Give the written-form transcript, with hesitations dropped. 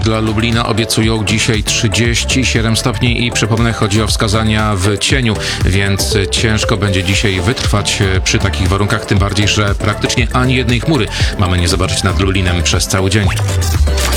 dla Lublina obiecują dzisiaj 37 stopni i przypomnę, chodzi o wskazania w cieniu, więc ciężko będzie dzisiaj wytrwać przy takich warunkach, tym bardziej, że praktycznie ani jednej chmury mamy nie zobaczyć nad Lublinem przez cały dzień.